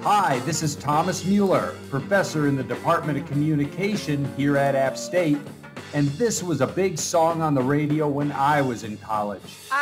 Hi, this is Thomas Mueller, professor in the Department of Communication here at App State, and this was a big song on the radio when I was in college.